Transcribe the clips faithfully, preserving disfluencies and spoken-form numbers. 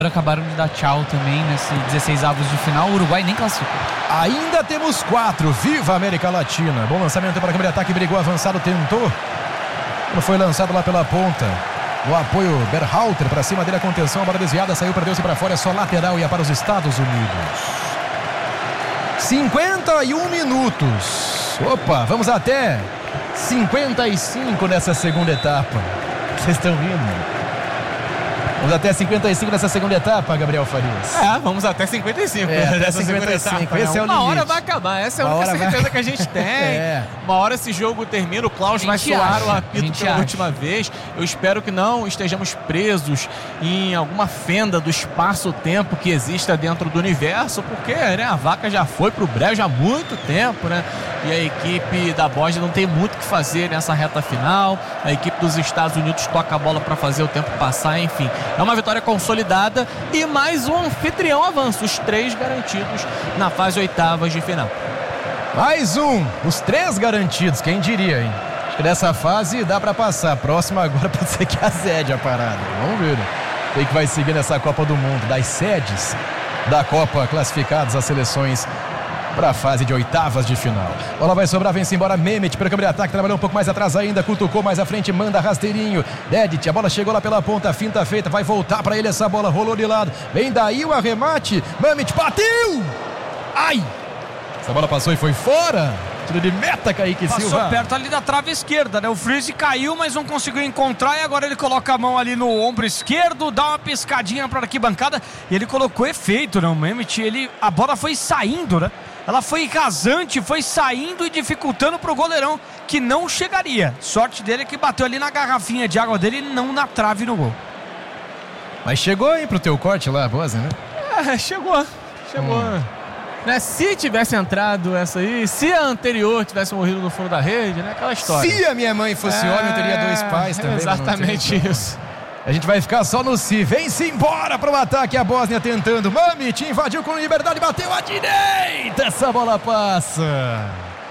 Acabaram de dar tchau também nesse dezesseis avos de final. O Uruguai nem classificou. Ainda temos quatro. Viva a América Latina. Bom lançamento para a câmera de ataque. Brigou avançado, tentou. Foi lançado lá pela ponta. O apoio Berhalter para cima dele. A contenção, a bola desviada. Saiu, perdeu-se para fora. É só lateral e é para os Estados Unidos. cinquenta e um minutos. Opa, vamos até cinquenta e cinco nessa segunda etapa. Vocês estão rindo? Vamos até cinquenta e cinco nessa segunda etapa, Gabriel Farias. É, vamos até cinquenta e cinco. É, até cinquenta e cinco. Etapa, esse né? é o Uma limite. hora vai acabar, essa é a Uma única hora certeza vai... que a gente tem. É. Uma hora esse jogo termina, o Klaus vai soar acha, o apito pela acha. última vez. Eu espero que não estejamos presos em alguma fenda do espaço-tempo que exista dentro do universo, porque né, a vaca já foi pro brejo há muito tempo, né? E a equipe da Bósnia não tem muito o que fazer nessa reta final. A equipe dos Estados Unidos toca a bola para fazer o tempo passar, enfim. É uma vitória consolidada e mais um anfitrião avança, os três garantidos na fase oitavas de final. Mais um, os três garantidos, quem diria, hein? Acho que nessa fase dá para passar. Próxima agora pode ser que azede a parada. Vamos ver o que vai seguir nessa Copa do Mundo. Das sedes da Copa classificadas as seleções para a fase de oitavas de final. Bola vai sobrar, vem-se embora Mehmet pelo câmera de ataque, trabalhou um pouco mais atrás ainda, cutucou mais à frente, manda rasteirinho. Dedit, a bola chegou lá pela ponta, finta feita, vai voltar para ele essa bola, rolou de lado, vem daí o arremate, Mehmet bateu! Ai! Essa bola passou e foi fora. Tiro de meta, Kaique Passou Silva. perto ali da trave esquerda, né? O Freeze caiu, mas não conseguiu encontrar e agora ele coloca a mão ali no ombro esquerdo, dá uma piscadinha para a arquibancada e ele colocou efeito, né? O Mehmet, ele, a bola foi saindo, né? Ela foi rasante, foi saindo e dificultando pro goleirão, que não chegaria. Sorte dele é que bateu ali na garrafinha de água dele e não na trave no gol. Mas chegou aí pro teu corte lá, Bósnia, né? É, chegou, chegou. Hum. Né, se tivesse entrado essa aí, se a anterior tivesse morrido no fundo da rede, né? Aquela história. Se a minha mãe fosse é... homem, eu teria dois pais também. Exatamente isso. A gente vai ficar só no si. Vem-se embora para o ataque. A Bósnia tentando. Mehmet invadiu com liberdade. Bateu à direita. Essa bola passa.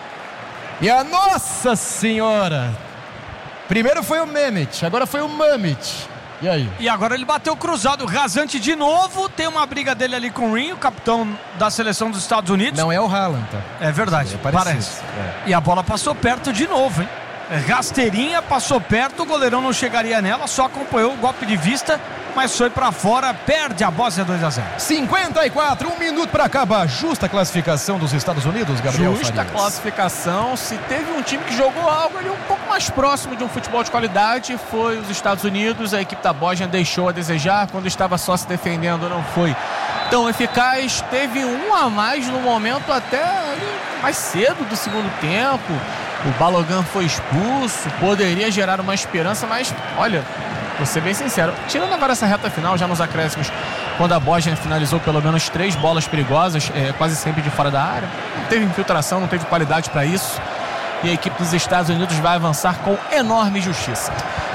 E a Nossa Senhora. Primeiro foi o Mehmet. Agora foi o Mehmet. E aí? E agora ele bateu cruzado. Rasante de novo. Tem uma briga dele ali com o Rinho, capitão da seleção dos Estados Unidos. Não é o Haaland, tá? É verdade. É parece. É. E a bola passou perto de novo, hein? Rasteirinha, passou perto, o goleirão não chegaria nela, só acompanhou o golpe de vista, mas foi pra fora, perde a Bósnia dois a zero. cinquenta e quatro, um minuto para acabar. Justa classificação dos Estados Unidos, Gabriel Justa Farias. classificação. Se teve um time que jogou algo ali um pouco mais próximo de um futebol de qualidade, foi os Estados Unidos. A equipe da Bósnia deixou a desejar, quando estava só se defendendo não foi tão eficaz. Teve um a mais no momento até ali, mais cedo do segundo tempo. O Balogun foi expulso, poderia gerar uma esperança, mas olha, vou ser bem sincero, tirando agora essa reta final, já nos acréscimos, quando a Bósnia finalizou pelo menos três bolas perigosas, é, quase sempre de fora da área, não teve infiltração, não teve qualidade para isso, e a equipe dos Estados Unidos vai avançar com enorme justiça.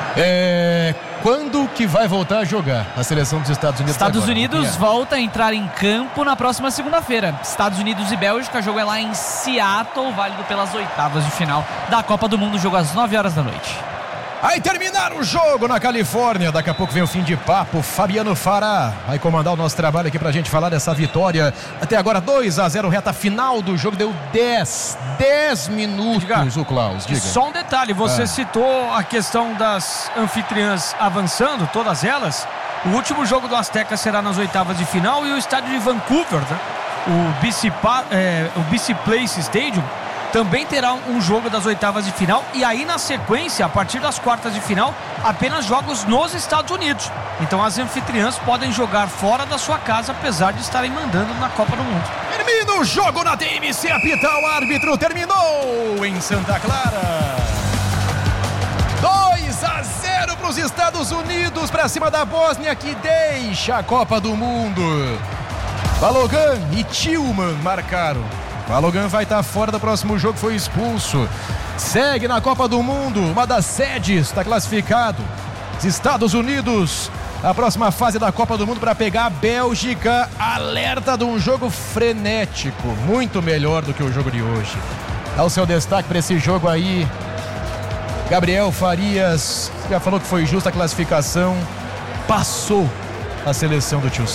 É, quando que vai voltar a jogar a seleção dos Estados Unidos? Estados agora? Unidos é. volta a entrar em campo na próxima segunda-feira. Estados Unidos e Bélgica, jogo é lá em Seattle, válido pelas oitavas de final da Copa do Mundo, jogo às nove horas da noite. Aí terminar o jogo na Califórnia. Daqui a pouco vem o fim de papo. Fabiano Fará vai comandar o nosso trabalho aqui pra gente falar dessa vitória. Até agora dois a zero, reta final do jogo. Deu dez minutos. Diga, o Klaus, diga. Só um detalhe, você ah. citou a questão das anfitriãs avançando, todas elas. O último jogo do Azteca será nas oitavas de final e o estádio de Vancouver, né? o, B C, é, o B C Place Stadium, também terá um jogo das oitavas de final e aí na sequência, a partir das quartas de final, apenas jogos nos Estados Unidos. Então as anfitriãs podem jogar fora da sua casa, apesar de estarem mandando na Copa do Mundo. Termina o jogo na T M C, apita o árbitro, terminou em Santa Clara. dois a zero para os Estados Unidos, para cima da Bósnia, que deixa a Copa do Mundo. Balogun e Tillman marcaram. Balogun vai estar fora do próximo jogo, foi expulso. Segue na Copa do Mundo, uma das sedes, está classificado. Os Estados Unidos, a próxima fase da Copa do Mundo para pegar a Bélgica. Alerta de um jogo frenético, muito melhor do que o jogo de hoje. Dá o seu destaque para esse jogo aí, Gabriel Farias. Já falou que foi justa a classificação. Passou a seleção do tio